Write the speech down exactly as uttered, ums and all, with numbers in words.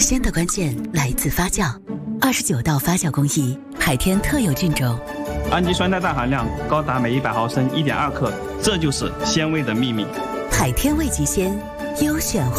鲜的关键来自发酵，二十九道发酵工艺，海天特有菌种， 氨基酸肽氮含量高达每一百毫升 一点二克，这就是鲜味的秘密。 海天味极鲜，优选